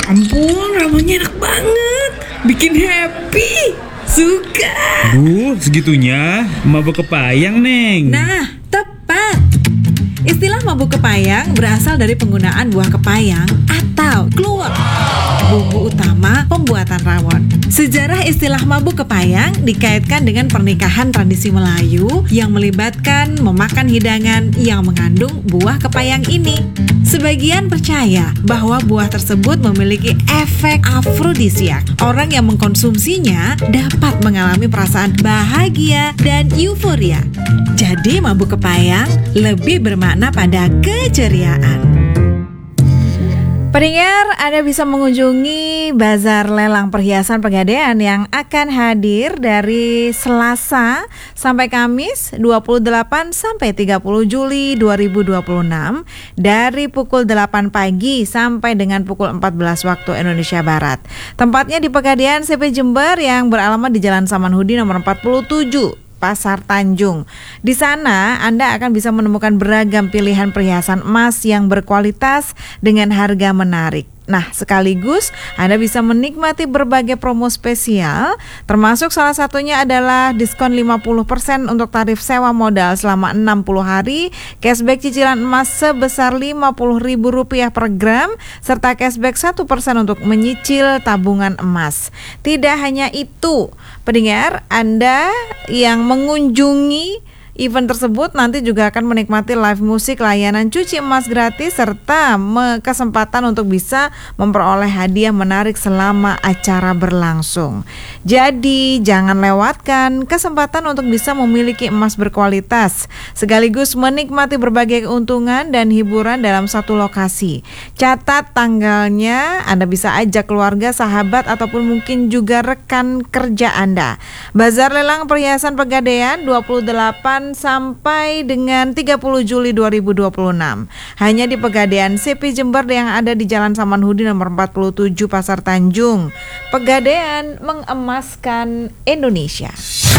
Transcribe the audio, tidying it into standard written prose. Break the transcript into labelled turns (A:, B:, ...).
A: Ampun, ramuannya enak banget. Bikin happy. Suka.
B: Segitunya mabuk kepayang, Neng.
C: Nah, tepat. Istilah mabuk kepayang berasal dari penggunaan buah kepayang atau kluwek, bumbu utama pembuatan rawon. Sejarah istilah mabuk kepayang dikaitkan dengan pernikahan tradisi Melayu yang melibatkan memakan hidangan yang mengandung buah kepayang ini. Sebagian percaya bahwa buah tersebut memiliki efek afrodisiak. Orang yang mengkonsumsinya dapat mengalami perasaan bahagia dan euforia. Jadi mabuk kepayang lebih bermakna pada keceriaan. Pendengar, Anda bisa mengunjungi Bazar Lelang Perhiasan Pegadaian yang akan hadir dari Selasa sampai Kamis 28 sampai 30 Juli 2026 dari pukul 8 pagi sampai dengan pukul 14 waktu Indonesia Barat. Tempatnya di Pegadaian CP Jember yang beralamat di Jalan Samanhudi nomor 47. Pasar Tanjung. Di sana Anda akan bisa menemukan beragam pilihan perhiasan emas yang berkualitas dengan harga menarik. Nah, sekaligus Anda bisa menikmati berbagai promo spesial, termasuk salah satunya adalah diskon 50% untuk tarif sewa modal selama 60 hari, cashback cicilan emas sebesar Rp50.000 per gram, serta cashback 1% untuk menyicil tabungan emas. Tidak hanya itu, pendengar, Anda yang mengunjungi event tersebut nanti juga akan menikmati live musik, layanan cuci emas gratis, serta kesempatan untuk bisa memperoleh hadiah menarik selama acara berlangsung. Jadi jangan lewatkan kesempatan untuk bisa memiliki emas berkualitas, sekaligus menikmati berbagai keuntungan dan hiburan dalam satu lokasi. Catat tanggalnya, Anda bisa ajak keluarga, sahabat, ataupun mungkin juga rekan kerja Anda. Bazar Lelang Perhiasan Pegadaian 28 sampai dengan 30 Juli 2026. Hanya di Pegadaian CP Jember yang ada di Jalan Samanhudi nomor 47 Pasar Tanjung. Pegadaian mengemaskan Indonesia.